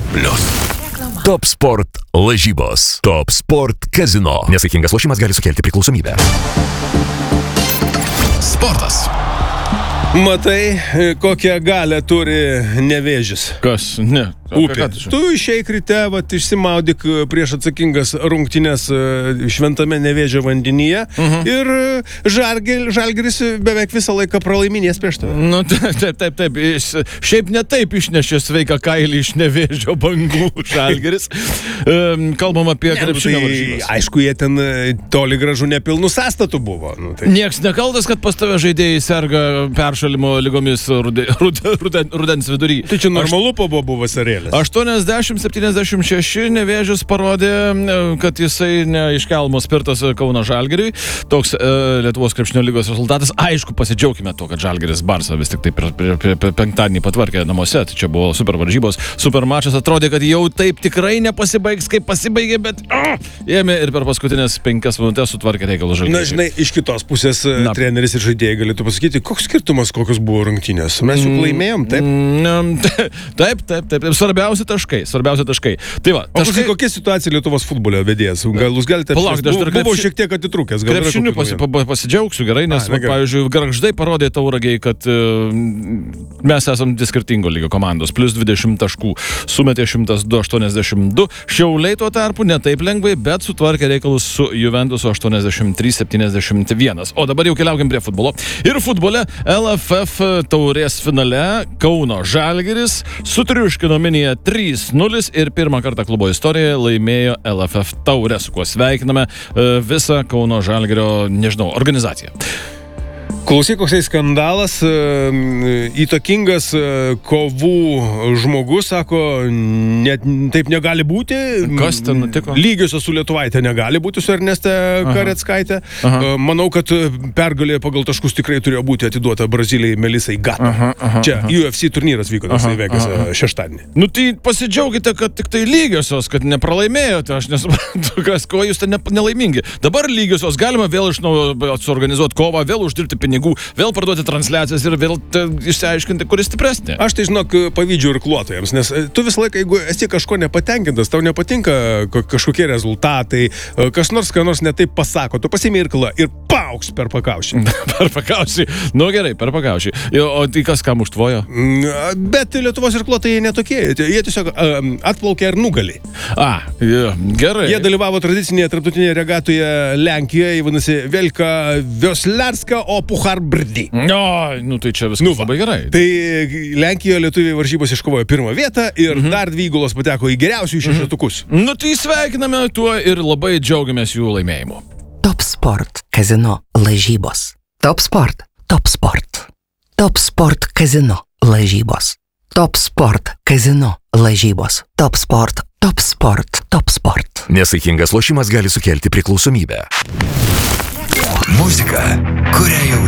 Top Sport lažybos. Top Sport kazino. Nesaikingas lošimas gali sukelti priklausomybę. Sportas. Matai, kokią galę turi Nevėžis. Kas? Ne. Upė. Tu išeik ryte, išsimaudyk prieš atsakingas rungtynes šventame Nevėžio vandenyje ir Žalgiris beveik visą laiką pralaiminės prieš tave. Nu, taip. Šiaip ne taip išnešė sveiką kailį iš Nevėžio bangų Žalgiris. Kalbam apie krepšinio varžybas. Aišku, jie ten toli gražu nepilnų sąstatų buvo. Tai. Nieks nekaltas, kad pas tave žaidėjai serga peršalimo lygomis rudens vidury. Tai čia normalu buvo vasarėlės. 80-76 Nevėžis parodė, kad jisai ne iš kelmo spirtas Kauno Žalgiriui. Toks Lietuvos krepšinio lygos rezultatas. Aišku, pasidžiaugime to, kad Žalgiris Barsą vis tik tai penktadienį patvarkė namuose. Tai čia buvo super varžybos, super mačas. Atrodė, kad jau taip tikrai nepasibaigs, kaip pasibaigė, bet ėmė ir per paskutinės 5 minutės sutvarkė reikalų Žalgiriui. Na, žinai, iš kitos pusės treneris ir žaidėjai galėtų pasakyti, koks skirtumas, kokios buvo rungtynės. Mes juk laimėjom, taip? Taip. Svarbiausi taškai. Tai va, taškai... Kokia situacija Lietuvos futbolio vedėjas? Gal jūs galite... Buvo šiek tiek atitrūkęs. Krepšiniu pasidžiaugsiu gerai, nes, pavyzdžiui, Gargždai parodė Tauragiai, kad mes esam skirtingo lygio komandos. Plus 20 taškų, sumetė 102-82. Šiauliai tuo tarpu ne taip lengvai, bet sutvarkė reikalus su Juventusu 83-71. O dabar jau keliaukim prie futbolo. Ir futbole LFF taurės finale Kauno Žalgiris sutriuškino Miniją 3-0 ir pirmą kartą klubo istorijoje laimėjo LFF taurę, su kuo sveikiname visą Kauno Žalgirio, organizaciją. Klausyk, koksai skandalas, įtakingas kovų žmogus, sako, net taip negali būti. Kas ten nutiko? Lygiosios su Lietuvaitė negali būti, su Erneste Kareckaitė. Manau, kad pergalė pagal taškus tikrai turėjo būti atiduota Brazilijai Melisai Gato. Čia UFC turnyras vyko Las Vegase šeštadienį. Nu tai pasidžiaugite, kad tik tai lygiosios, kad nepralaimėjote, aš nesuprantu, ko jūs ten nelaimingi. Dabar lygiosios galima vėl iš naujo suorganizuoti kovą, vėl uždirbti pinigų, vėl parduoti transliacijas ir vėl išsiaiškinti, kuris stipresnė. Aš tai žinok pavydžiu irkluotojams, nes tu visą laiką, jeigu esi kažko nepatenkintas, tau nepatinka kažkokie rezultatai, kas nors netaip pasako, tu pasiimi irklą ir pauks per pakaušį. Per pakaušį? Nu gerai, per pakaušį. O tai kas kam užtvojo? Bet Lietuvos irkluotojai netokie, jie tiesiog atplaukė ir nugali. Gerai. Jie dalyvavo tradicinėje tarptautinėje regatoje Lenkijoje, vadinasi Velka Vioslerska, o Pucharbrdi. Nu tai čia viskas labai gerai. Tai Lenkijoje lietuviai varžybos iškovojo pirmą vietą ir dar 2 įgulos pateko į geriausių šešetukus. Nu tai sveikiname tuo ir labai džiaugiamės jų laimėjimu. Top Sport kazino lažybos. Top Sport. Top Sport kazino lažybos. Top Sport kazino lažybos. Top Sport. Nesaikingas lošimas gali sukelti priklausomybę. Muzika, kurią